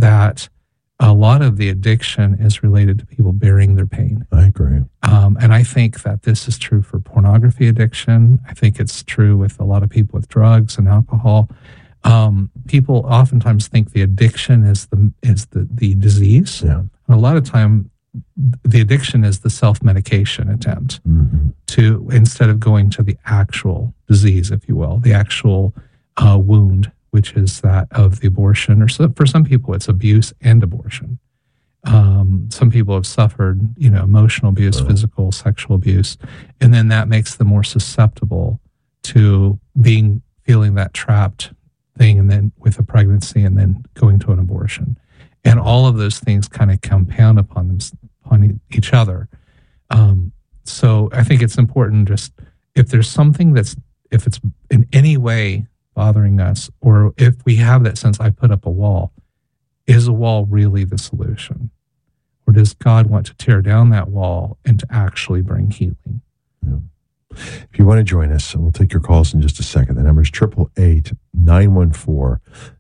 that a lot of the addiction is related to people burying their pain. I agree. And I think that this is true for pornography addiction. I think it's true with a lot of people with drugs and alcohol. People oftentimes think the addiction is the disease. Yeah. And a lot of time, the addiction is the self-medication attempt to, instead of going to the actual disease, if you will, the actual wound, which is that of the abortion, or for some people it's abuse and abortion. Some people have suffered, emotional abuse, physical, sexual abuse, and then that makes them more susceptible to feeling that trapped thing, and then with a pregnancy, and then going to an abortion. And all of those things kind of compound upon each other. So I think it's important, just if there's something if it's in any way bothering us, or if we have that sense, I put up a wall, is a wall really the solution? Or does God want to tear down that wall and to actually bring healing? Yeah. If you want to join us, we'll take your calls in just a second. The number is 888-914-9149,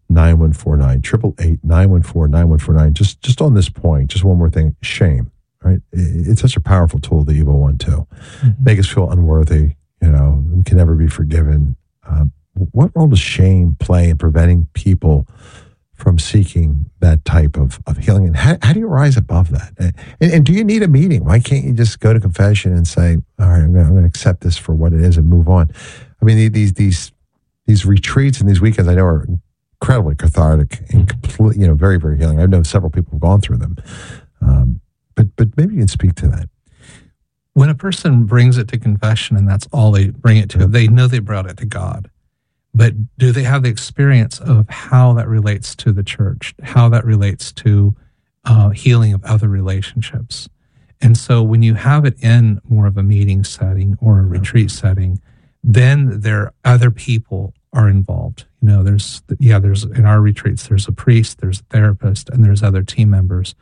888-914-9149. Just on this point, just one more thing, shame, right? It's such a powerful tool, the evil one too. Make us feel unworthy, we can never be forgiven. What role does shame play in preventing people from seeking that type of healing? And how do you rise above that? And do you need a meeting? Why can't you just go to confession and say, all right, I'm going to accept this for what it is and move on? I mean, these retreats and these weekends, I know, are incredibly cathartic and complete, very, very healing. I know several people have gone through them. But maybe you can speak to that. When a person brings it to confession and that's all they bring it to, they know they brought it to God. But do they have the experience of how that relates to the church, how that relates to healing of other relationships? And so when you have it in more of a meeting setting or a retreat setting, then other people are involved. There's in our retreats, there's a priest, there's a therapist, and there's other team members.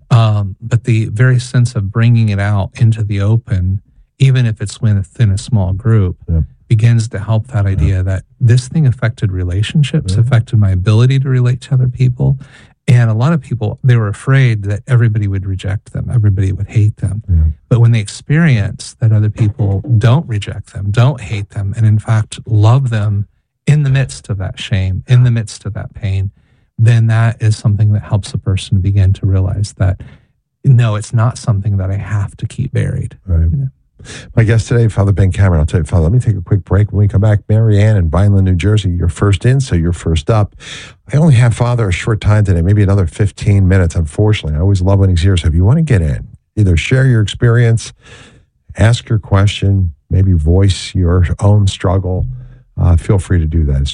But the very sense of bringing it out into the open, even if it's within a small group, begins to help that idea that this thing affected relationships, affected my ability to relate to other people. And a lot of people, they were afraid that everybody would reject them, everybody would hate them. But when they experience that other people don't reject them, don't hate them, and in fact love them in the midst of that shame, in the midst of that pain, then that is something that helps a person begin to realize that, no, it's not something that I have to keep buried. Right. My guest today, Father Ben Cameron. I'll tell you, Father, let me take a quick break. When we come back, Mary Ann in Vineland, New Jersey, you're first in, so you're first up. I only have Father a short time today, maybe another 15 minutes, unfortunately. I always love when he's here, so if you want to get in, either share your experience, ask your question, maybe voice your own struggle, feel free to do that. It's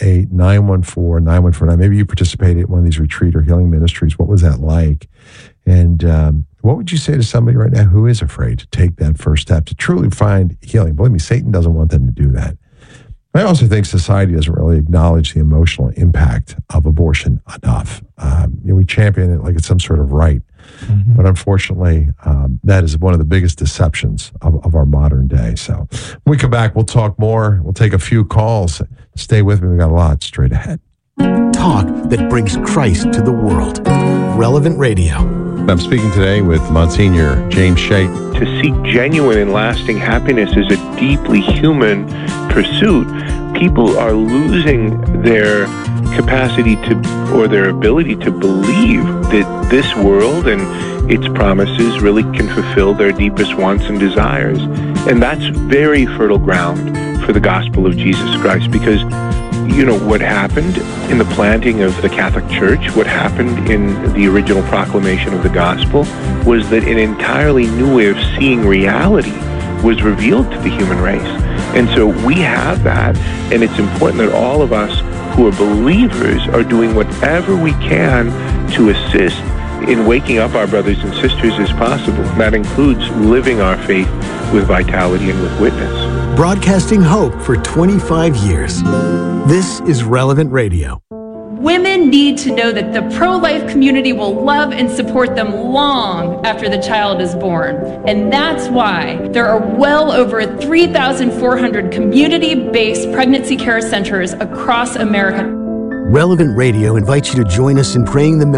888-914-9149. Maybe you participated in one of these retreat or healing ministries. What was that like? And what would you say to somebody right now who is afraid to take that first step to truly find healing? Believe me, Satan doesn't want them to do that. I also think society doesn't really acknowledge the emotional impact of abortion enough. We champion it like it's some sort of right. But unfortunately, that is one of the biggest deceptions of our modern day. So when we come back, we'll talk more. We'll take a few calls. Stay with me. We got a lot straight ahead. Talk that brings Christ to the world. Relevant Radio. I'm speaking today with Monsignor James Shea. To seek genuine and lasting happiness is a deeply human pursuit. People are losing their capacity to, or their ability to believe that this world and its promises really can fulfill their deepest wants and desires. And that's very fertile ground for the gospel of Jesus Christ, because what happened in the planting of the Catholic Church, what happened in the original proclamation of the gospel, was that an entirely new way of seeing reality was revealed to the human race. And so we have that, and it's important that all of us who are believers are doing whatever we can to assist in waking up our brothers and sisters as possible. And that includes living our faith with vitality and with witness. Broadcasting hope for 25 years. This is Relevant Radio. Women need to know that the pro-life community will love and support them long after the child is born. And that's why there are well over 3,400 community-based pregnancy care centers across America. Relevant Radio invites you to join us in praying the